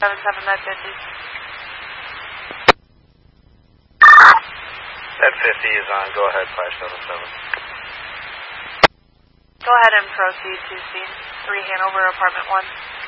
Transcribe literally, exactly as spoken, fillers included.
seven seven med fifty. Med fifty is on. Go ahead, five seven seven. Go ahead and proceed to scene three Hanover, apartment one.